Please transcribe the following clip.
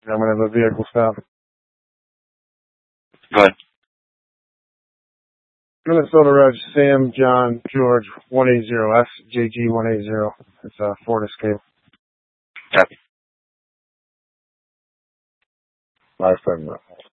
I'm going to have a vehicle stop. Go ahead. Minnesota Road, Sam John George 180, SJG 180. It's a Ford Escape. Copy. Lifetime.